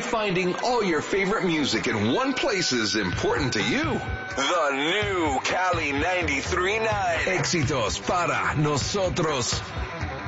finding all your favorite music in one place is important to you. The new Cali 93.9. Éxitos para nosotros.